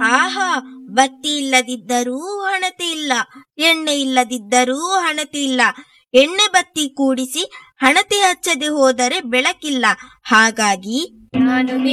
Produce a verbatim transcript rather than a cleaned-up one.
ಆಹಾ, ಬತ್ತಿ ಇಲ್ಲದಿದ್ದರೂ ಹಣತೆ ಇಲ್ಲ, ಎಣ್ಣೆ ಇಲ್ಲದಿದ್ದರೂ ಹಣತೆ ಇಲ್ಲ. ಎಣ್ಣೆ ಬತ್ತಿ ಕೂಡಿಸಿ ಹಣತೆ ಹಚ್ಚದೆ ಹೋದರೆ ಬೆಳಕಿಲ್ಲ. ಹಾಗಾಗಿ ನಾನು